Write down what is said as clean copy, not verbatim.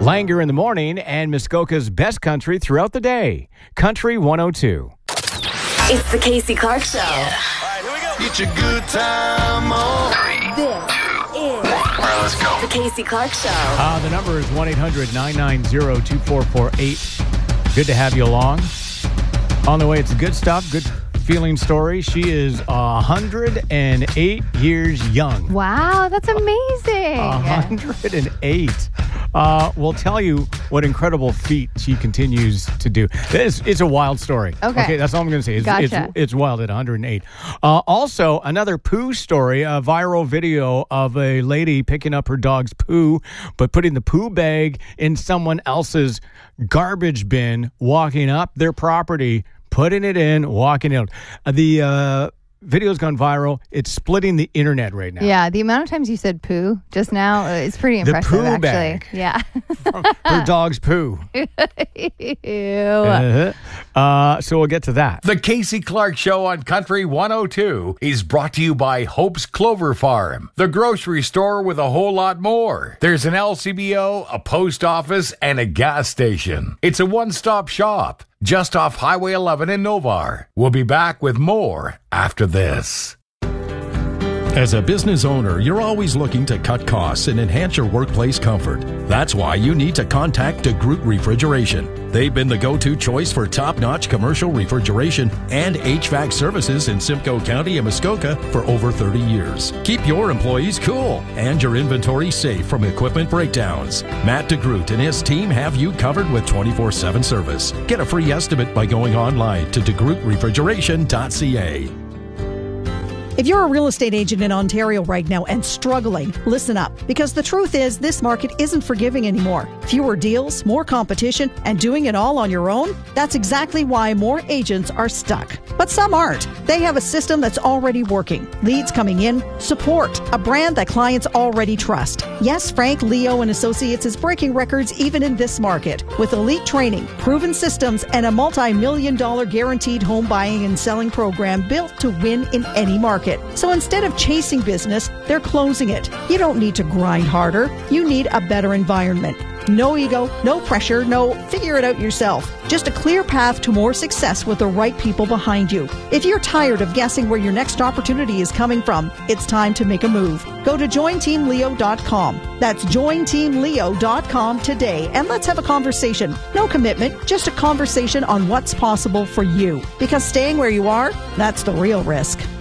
Langer in the morning and Muskoka's best country throughout the day. Country 102. It's the Casey Clark Show. Yeah. All right, here we go. Get your good time on. This is All right, let's go. the Casey Clark Show. The number is 1-800-990-2448. Good to have you along. On the way, it's good stuff, good feeling story. She is 108 years young. Wow, that's amazing. 108. We'll tell you what incredible feat she continues to do. It's a wild story. Okay. That's all I'm going to say. Gotcha. It's wild at 108. Also, another poo story, a viral video of a lady picking up her dog's poo, but putting the poo bag in someone else's garbage bin, walking up their property, putting it in, walking out. The video's gone viral. It's splitting the internet right now. Yeah, the amount of times you said poo just now is pretty impressive, poo actually. bag. Yeah. Her dog's poo. Ew. So we'll get to that. The Casey Clark Show on Country 102 is brought to you by Hope's Clover Farm, the grocery store with a whole lot more. There's an LCBO, a post office, and a gas station. It's a one-stop shop just off Highway 11 in Novar. We'll be back with more after this. As a business owner, you're always looking to cut costs and enhance your workplace comfort. That's why you need to contact DeGroot Refrigeration. They've been the go-to choice for top-notch commercial refrigeration and HVAC services in Simcoe County and Muskoka for over 30 years. Keep your employees cool and your inventory safe from equipment breakdowns. Matt DeGroot and his team have you covered with 24/7 service. Get a free estimate by going online to degrootrefrigeration.ca. If you're a real estate agent in Ontario right now and struggling, listen up. Because the truth is, this market isn't forgiving anymore. Fewer deals, more competition, and doing it all on your own? That's exactly why more agents are stuck. But some aren't. They have a system that's already working. Leads coming in, support, a brand that clients already trust. Yes, Frank, Leo, and Associates is breaking records even in this market. With elite training, proven systems, and a multi-million-dollar guaranteed home buying and selling program built to win in any market. So instead of chasing business, they're closing it. You don't need to grind harder. You need a better environment. No ego, no pressure, no figure it out yourself. Just a clear path to more success with the right people behind you. If you're tired of guessing where your next opportunity is coming from, it's time to make a move. Go to jointeamleo.com. That's jointeamleo.com today, and let's have a conversation. No commitment, just a conversation on what's possible for you. Because staying where you are, that's the real risk.